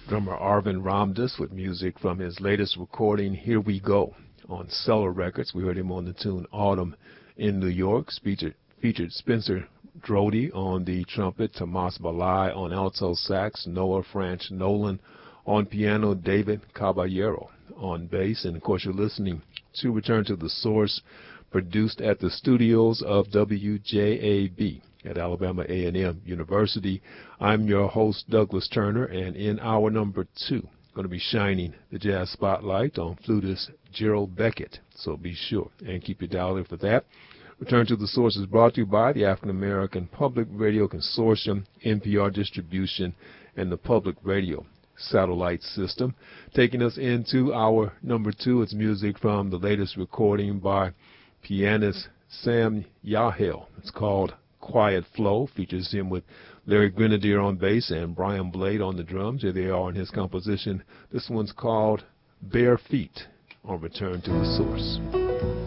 Drummer Arvind Ramdas with music from his latest recording, Here We Go, on Cellar Records. We heard him on the tune Autumn in New York. Featured Spencer Drody on the trumpet, Tomas Balai on alto sax, Noah French Nolan on piano, David Caballero on bass. And of course, you're listening to Return to the Source, produced at the studios of WJAB at Alabama A&M University. I'm your host, Douglas Turner, and in hour number 2, going to be shining the jazz spotlight on flutist Gerald Beckett. So be sure and keep your dial in for that. Return to the Source is brought to you by the African American Public Radio Consortium, NPR Distribution, and the Public Radio Satellite System. Taking us into hour number 2, it's music from the latest recording by pianist Sam Yahel. It's called Quiet Flow. Features him with Larry Grenadier on bass and Brian Blade on the drums. Here they are in his composition. This one's called Bare Feet on Return to the Source.